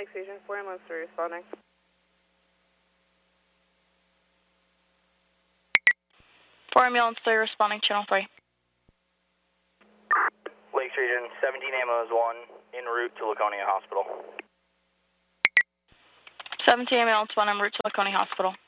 Lakes Region 4 ambulance 3 responding. Four ambulance 3 responding, channel 3. Lakes Region 17 ambulance 1 en route to Laconia Hospital. 17 ambulance 1 en route to Laconia Hospital.